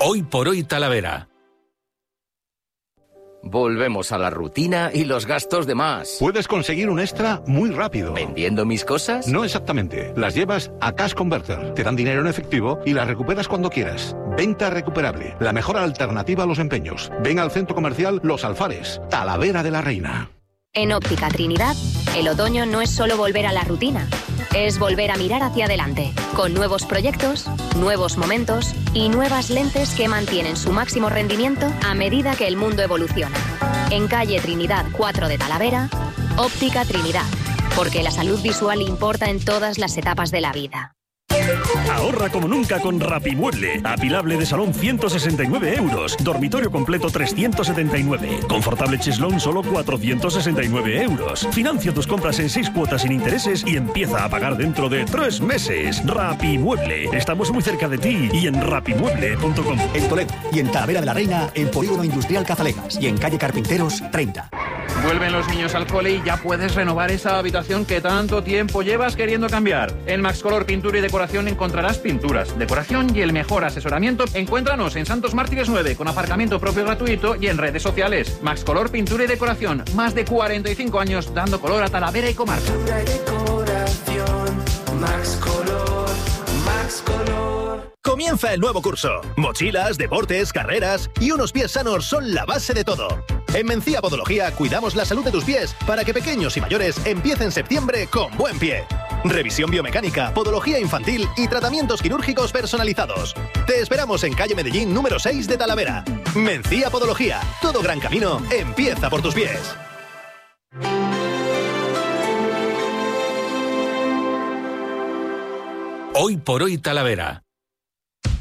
Hoy por hoy Talavera. Volvemos a la rutina y los gastos de más. Puedes conseguir un extra muy rápido. ¿Vendiendo mis cosas? No exactamente. Las llevas a Cash Converter. Te dan dinero en efectivo y las recuperas cuando quieras. Venta recuperable. La mejor alternativa a los empeños. Ven al centro comercial Los Alfares, Talavera de la Reina. En Óptica Trinidad, el otoño no es solo volver a la rutina, es volver a mirar hacia adelante, con nuevos proyectos, nuevos momentos y nuevas lentes que mantienen su máximo rendimiento a medida que el mundo evoluciona. En calle Trinidad 4 de Talavera, Óptica Trinidad, porque la salud visual importa en todas las etapas de la vida. Ahorra como nunca con Rapimueble. Apilable de salón 169 euros. Dormitorio completo 379. Confortable cheslón solo 469 euros. Financia tus compras en 6 cuotas sin intereses y empieza a pagar dentro de 3 meses. Rapimueble. Estamos muy cerca de ti y en rapimueble.com. En Toledo y en Talavera de la Reina, en Polígono Industrial Cazalegas y en calle Carpinteros 30. Vuelven los niños al cole y ya puedes renovar esa habitación que tanto tiempo llevas queriendo cambiar. En Maxcolor Pintura y Decoración encontrarás pinturas, decoración y el mejor asesoramiento. Encuéntranos en Santos Mártires 9 con aparcamiento propio gratuito y en redes sociales. Maxcolor Pintura y Decoración, más de 45 años dando color a Talavera y comarca. Pintura y decoración, Maxcolor, Maxcolor. Comienza el nuevo curso. Mochilas, deportes, carreras y unos pies sanos son la base de todo. En Mencía Podología cuidamos la salud de tus pies para que pequeños y mayores empiecen septiembre con buen pie. Revisión biomecánica, podología infantil y tratamientos quirúrgicos personalizados. Te esperamos en calle Medellín número 6 de Talavera. Mencía Podología. Todo gran camino empieza por tus pies. Hoy por hoy Talavera.